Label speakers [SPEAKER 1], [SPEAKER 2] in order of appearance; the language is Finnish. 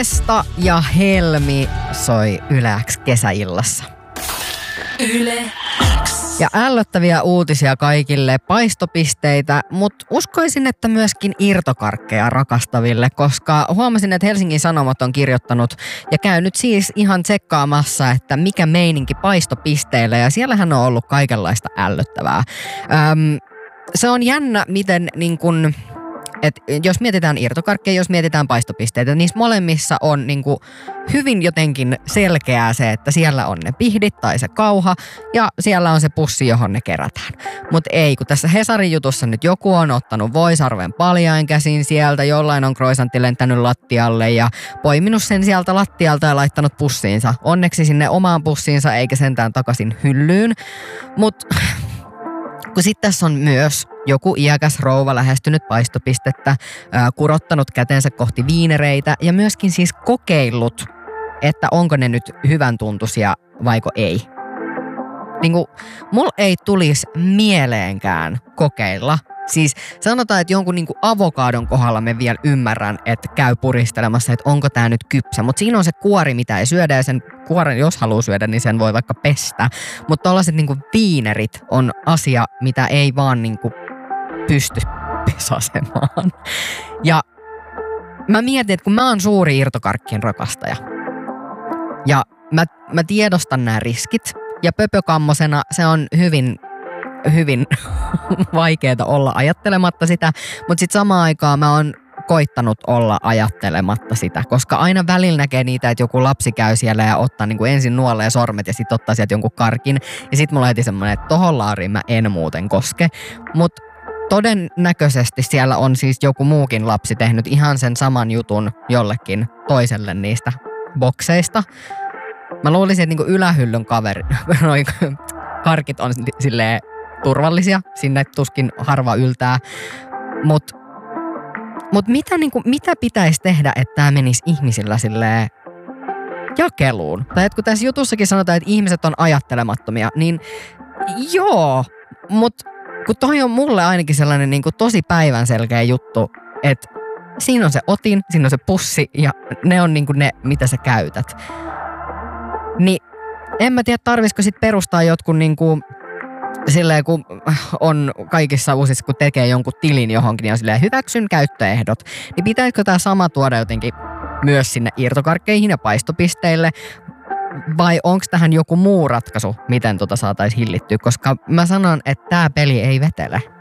[SPEAKER 1] Esta ja Helmi soi Yle X kesäillassa.
[SPEAKER 2] Yle X.
[SPEAKER 1] Ja ällöttäviä uutisia kaikille, paistopisteitä, mutta uskoisin, että myöskin irtokarkkeja rakastaville, koska huomasin, että Helsingin Sanomat on kirjoittanut ja käynyt siis ihan tsekkaamassa, että mikä meininki paistopisteillä, ja siellähän on ollut kaikenlaista ällöttävää. Se on jännä, miten niin kun, että jos mietitään irtokarkkeja, jos mietitään paistopisteitä, niissä molemmissa on niin kuin hyvin jotenkin selkeää se, että siellä on ne pihdit tai se kauha ja siellä on se pussi, johon ne kerätään. Mutta ei, kun tässä Hesarin jutussa nyt joku on ottanut voisarven paljain käsin sieltä, jollain on croissantti lentänyt lattialle ja poiminut sen sieltä lattialta ja laittanut pussiinsa. Onneksi sinne omaan pussiinsa eikä sentään takaisin hyllyyn. Mutta kun sitten tässä on myös joku iäkäs rouva lähestynyt paistopistettä, kurottanut kätensä kohti viinereitä ja myöskin siis kokeillut, että onko ne nyt hyvän tuntuisia vaiko ei. Niin kuin, mulla ei tulisi mieleenkään kokeilla. Siis sanotaan, että jonkun niin kuin avokadon kohdalla me vielä ymmärrän, että käy puristelemassa, että onko tämä nyt kypsä. Mutta siinä on se kuori, mitä ei syödä, ja sen kuoren, jos haluaa syödä, niin sen voi vaikka pestä. Mutta tällaiset niin kuin viinerit on asia, mitä ei vaan niin kuin pysty pesasemaan. Ja mä mietin, että kun mä oon suuri irtokarkkien rakastaja, ja mä tiedostan nämä riskit, ja pöpökammosena se on hyvin vaikeeta olla ajattelematta sitä, mutta sitten samaan aikaan mä oon koittanut olla ajattelematta sitä, koska aina välillä näkee niitä, että joku lapsi käy siellä ja ottaa niin kuin ensin nuolee sormet ja sitten ottaa sieltä jonkun karkin. Ja sitten mulla heti semmoinen, että tohon laariin mä en muuten koske. Mutta todennäköisesti siellä on siis joku muukin lapsi tehnyt ihan sen saman jutun jollekin toiselle niistä bokseista. Mä luulisin, että niinku ylähyllyn noi karkit on silleen turvallisia, sinne tuskin harva yltää, mut mitä pitäisi tehdä, että tämä menisi ihmisillä silleen jakeluun? Tai että kun tässä jutussakin sanotaan, että ihmiset on ajattelemattomia, niin joo, mutta kun toi on mulle ainakin sellainen niinku tosi päivänselkeä juttu, että siinä on se otin, siinä on se pussi ja ne on niinku ne, mitä sä käytät. Niin en mä tiedä, tarvisiko sit perustaa jotkut niinku silleen, kun on kaikissa uusissa, kun tekee jonkun tilin johonkin, niin on silleen hyväksyn käyttöehdot. Niin pitäisikö tää sama tuoda jotenkin myös sinne irtokarkkeihin ja paistopisteille? Vai onko tähän joku muu ratkaisu, miten saataisiin hillittyä? Koska mä sanon, että tää peli ei vetele.